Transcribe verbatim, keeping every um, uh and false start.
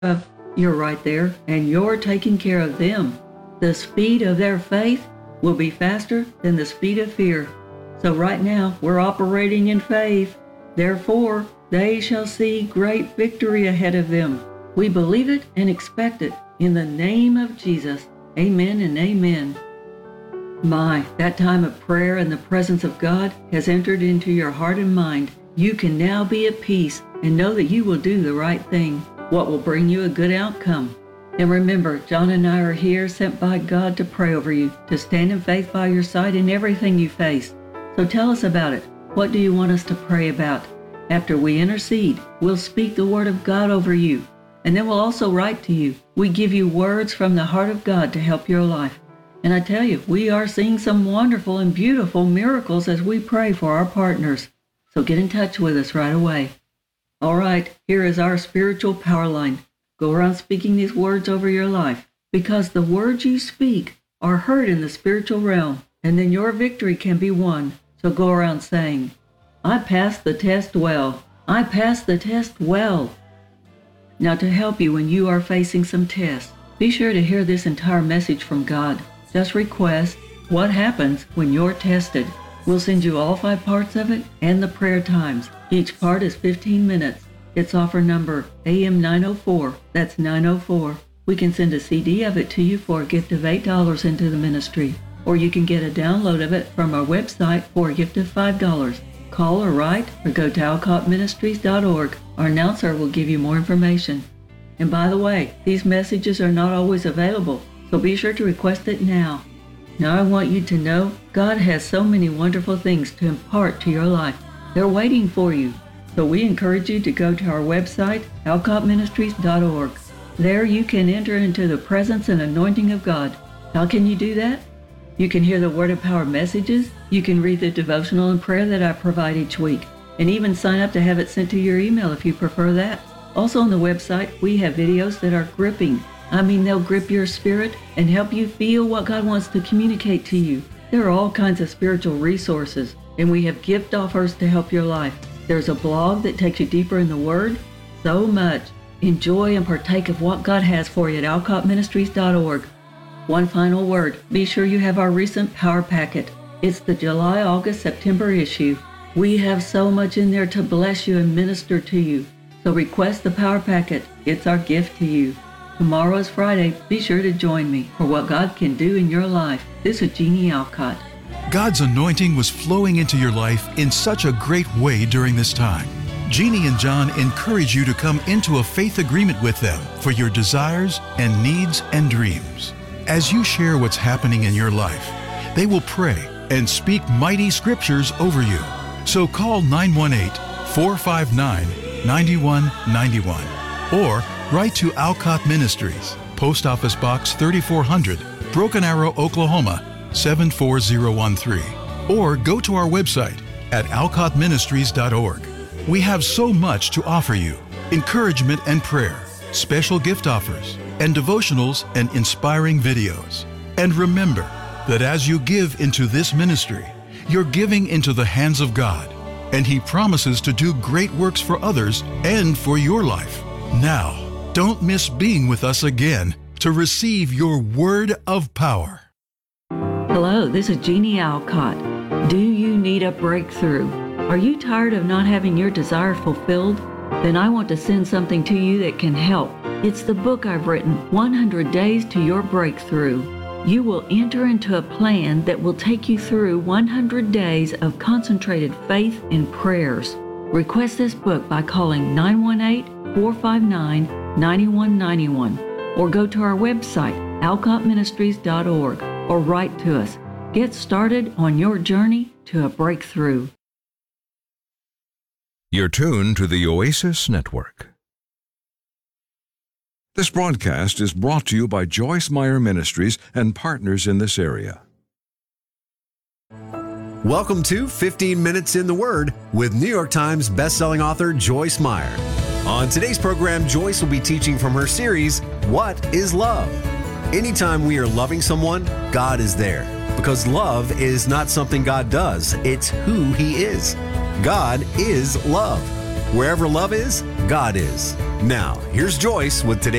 of, you're right there, and you're taking care of them. The speed of their faith will be faster than the speed of fear. So right now, we're operating in faith. Therefore, they shall see great victory ahead of them. We believe it and expect it in the name of Jesus. Amen and amen. My, that time of prayer and the presence of God has entered into your heart and mind. You can now be at peace and know that you will do the right thing, what will bring you a good outcome. And remember, John and I are here sent by God to pray over you, to stand in faith by your side in everything you face. So tell us about it. What do you want us to pray about? After we intercede, we'll speak the word of God over you, and then we'll also write to you. We give you words from the heart of God to help your life. And I tell you, we are seeing some wonderful and beautiful miracles as we pray for our partners. So get in touch with us right away. All right, here is our spiritual power line. Go around speaking these words over your life, because the words you speak are heard in the spiritual realm, and then your victory can be won. So go around saying, I passed the test well. I passed the test well. Now, to help you when you are facing some tests, be sure to hear this entire message from God. Just request, what happens when you're tested? We'll send you all five parts of it and the prayer times. Each part is fifteen minutes. It's offer number A M nine oh four. That's nine oh four. We can send a C D of it to you for a gift of eight dollars into the ministry. Or you can get a download of it from our website for a gift of five dollars. Call or write or go to alcott ministries dot org. Our announcer will give you more information. And by the way, these messages are not always available, so be sure to request it now. Now I want you to know God has so many wonderful things to impart to your life. They're waiting for you. So we encourage you to go to our website, alcott ministries dot org. There you can enter into the presence and anointing of God. How can you do that? You can hear the Word of Power messages. You can read the devotional and prayer that I provide each week, and even sign up to have it sent to your email if you prefer that. Also on the website, we have videos that are gripping. I mean, they'll grip your spirit and help you feel what God wants to communicate to you. There are all kinds of spiritual resources, and we have gift offers to help your life. There's a blog that takes you deeper in the Word. So much. Enjoy and partake of what God has for you at alcott ministries dot org. One final word. Be sure you have our recent Power Packet. It's the July, August, September issue. We have so much in there to bless you and minister to you. So request the Power Packet. It's our gift to you. Tomorrow is Friday. Be sure to join me for what God can do in your life. This is Jeannie Alcott. God's anointing was flowing into your life in such a great way during this time. Jeannie and John encourage you to come into a faith agreement with them for your desires and needs and dreams. As you share what's happening in your life, they will pray and speak mighty scriptures over you. So call nine one eight, four five nine, nine one nine one or write to Alcott Ministries, Post Office Box thirty-four hundred, Broken Arrow, Oklahoma seven four zero one three, or go to our website at alcott ministries dot org. We have so much to offer you: encouragement and prayer, special gift offers, and devotionals and inspiring videos. And remember that as you give into this ministry, you're giving into the hands of God, and He promises to do great works for others and for your life. Now, don't miss being with us again to receive your word of power. Hello, this is Jeannie Alcott. Do you need a breakthrough? Are you tired of not having your desire fulfilled? Then I want to send something to you that can help. It's the book I've written, one hundred days to Your Breakthrough. You will enter into a plan that will take you through one hundred days of concentrated faith and prayers. Request this book by calling nine one eight, four five nine, nine one nine one or go to our website, alcott ministries dot org, or write to us. Get started on your journey to a breakthrough. You're tuned to the Oasis Network. This broadcast is brought to you by Joyce Meyer Ministries and partners in this area. Welcome to fifteen minutes in the Word with New York Times bestselling author Joyce Meyer. On today's program, Joyce will be teaching from her series, What is Love? Anytime we are loving someone, God is there. Because love is not something God does, it's who He is. God is love. Wherever love is, God is. Now, here's Joyce with today's